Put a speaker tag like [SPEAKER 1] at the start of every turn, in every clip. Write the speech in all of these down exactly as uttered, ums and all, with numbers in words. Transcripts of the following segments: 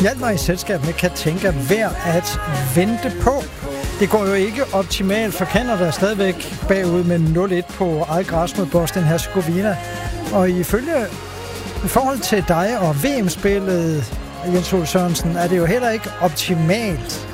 [SPEAKER 1] Hjalmar i selskab med Katinka værd at vente på. Det går jo ikke optimalt for Canada, stadigvæk bagud med nul et på eget græs mod Bosnien-Herzegovina. Og ifølge i forhold til dig og V M-spillet, Jens Ole Sørensen, er det jo heller ikke optimalt.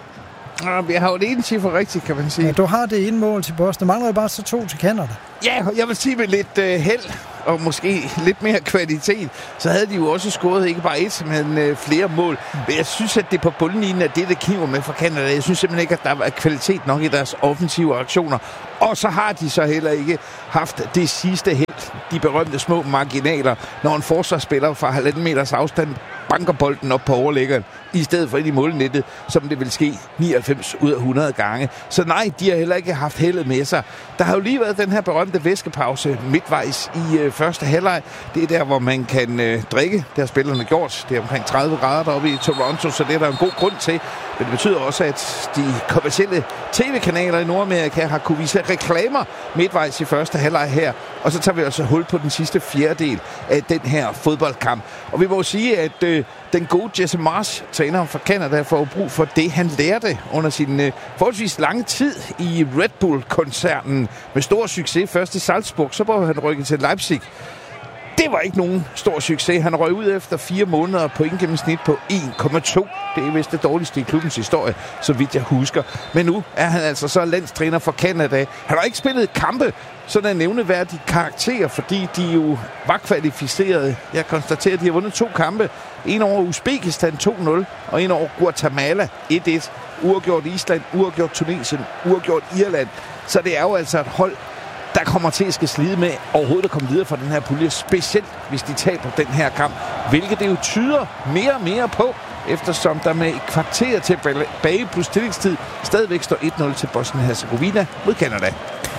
[SPEAKER 2] Vi har jo det ene cifre rigtigt, kan man sige.
[SPEAKER 1] Ja, du har det ene mål til Bosnien. Mangler jo bare så to til Canada.
[SPEAKER 2] Ja, jeg vil sige med lidt uh, held og måske lidt mere kvalitet, så havde de jo også scoret ikke bare et, men uh, flere mål. Men jeg synes, at det på bundlinjen er det, der kniver med for Canada. Jeg synes simpelthen ikke, at der er kvalitet nok i deres offensive aktioner. Og så har de så heller ikke haft det sidste held, de berømte små marginaler, når en forsvarsspiller fra halvanden meters afstand banker bolden op på overlæggeren, i stedet for ind i målnettet, som det vil ske nioghalvfems ud af hundrede gange. Så nej, de har heller ikke haft heldet med sig. Der har jo lige været den her berømte væskepause midtvejs i øh, første halvleg. Det er der, hvor man kan øh, drikke. Det har spillerne gjort. Det er omkring tredive grader deroppe i Toronto, så det er der en god grund til. Men det betyder også, at de kommercielle tv-kanaler i Nordamerika har kunne vise reklamer midtvejs i første halvleg her. Og så tager vi også hul på den sidste fjerdedel af den her fodboldkamp. Og vi må sige, at øh, den gode Jesse Marsch, træneren for Canada, får brug for det, han lærte under sin øh, forholdsvis lange tid i Red Bull-koncernen med stor succes. Først i Salzburg, så var han rykket til Leipzig. Det var ikke nogen stor succes. Han røg ud efter fire måneder på en gennemsnit på en komma to. Det er vist det dårligste i klubbens historie, så vidt jeg husker. Men nu er han altså så landstræner for Canada. Han har ikke spillet kampe, sådan en nævneværdig karakter, fordi de jo var kvalificerede. Jeg konstaterer, at de har vundet to kampe. En over Uzbekistan to nul, og en over Guatemala et et. Uafgjort Island, uafgjort Tunesien, uafgjort Irland. Så det er jo altså et hold, der kommer til at skal slide med overhovedet at komme videre fra den her pulje, specielt hvis de taber den her kamp, hvilket det jo tyder mere og mere på, eftersom der med et kvarter tilbage plus tillægstid stadigvæk står et nul til Bosnien-Herzegovina mod Canada.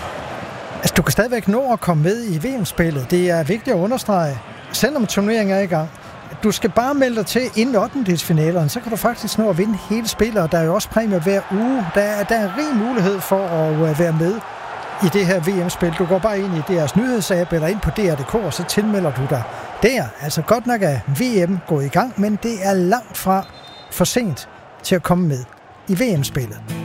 [SPEAKER 1] Altså, du kan stadigvæk nå at komme med i V M-spillet. Det er vigtigt at understrege, selvom turneringen er i gang. Du skal bare melde dig til inden ottendedelsfinalerne, så kan du faktisk nå at vinde hele spillet, og der er jo også præmier hver uge. Der er, der er rig mulighed for at være med i det her V M-spil. Du går bare ind i deres nyhedsapp eller ind på D R punktum D K, og så tilmelder du dig der. Altså godt nok er V M gået i gang, men det er langt fra for sent til at komme med i V M-spillet.